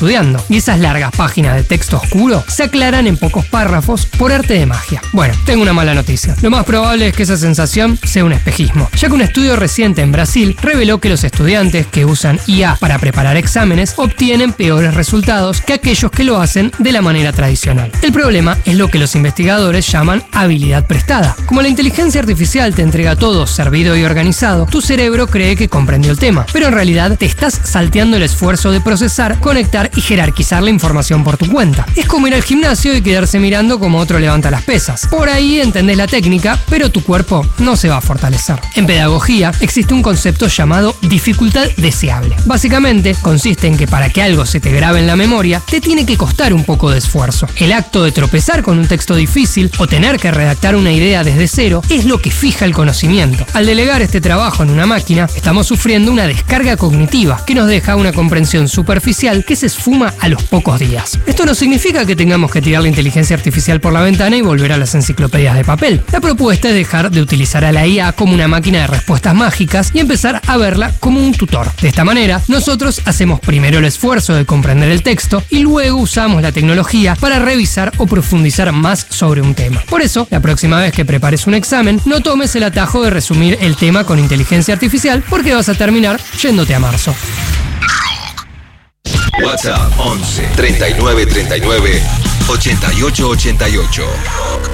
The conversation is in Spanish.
estudiando. Y esas largas páginas de texto oscuro se aclaran en pocos párrafos por arte de magia. Bueno, tengo una mala noticia. Lo más probable es que esa sensación sea un espejismo, ya que un estudio reciente en Brasil reveló que los estudiantes que usan IA para preparar exámenes obtienen peores resultados que aquellos que lo hacen de la manera tradicional. El problema es lo que los investigadores llaman habilidad prestada. Como la inteligencia artificial te entrega todo servido y organizado, tu cerebro cree que comprendió el tema, pero en realidad te estás salteando el esfuerzo de procesar, conectar y jerarquizar la información por tu cuenta. Es como ir al gimnasio y quedarse mirando como otro levanta las pesas. Por ahí entendés la técnica, pero tu cuerpo no se va a fortalecer. En pedagogía existe un concepto llamado dificultad deseable. Básicamente consiste en que para que algo se te grabe en la memoria, te tiene que costar un poco de esfuerzo. El acto de tropezar con un texto difícil o tener que redactar una idea desde cero es lo que fija el conocimiento. Al delegar este trabajo en una máquina, estamos sufriendo una descarga cognitiva que nos deja una comprensión superficial que se esfuma a los pocos días. Esto no significa que tengamos que tirar la inteligencia artificial por la ventana y volver a las enciclopedias de papel. La propuesta es dejar de utilizar a la IA como una máquina de respuestas mágicas y empezar a verla como un tutor. De esta manera, nosotros hacemos primero el esfuerzo de comprender el texto y luego usamos la tecnología para revisar o profundizar más sobre un tema. Por eso, la próxima vez que prepares un examen, no tomes el atajo de resumir el tema con inteligencia artificial porque vas a terminar yéndote a marzo. WhatsApp 11 39 39 88 88.